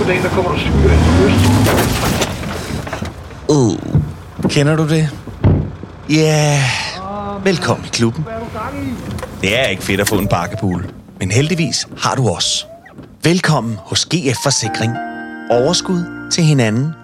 Goddag, der kommer der skyer ind på øst. Kender du det? Ja, velkommen i klubben. Det er ikke fedt at få en bakkepool, men heldigvis har du os. Velkommen hos GF Forsikring. Overskud til hinanden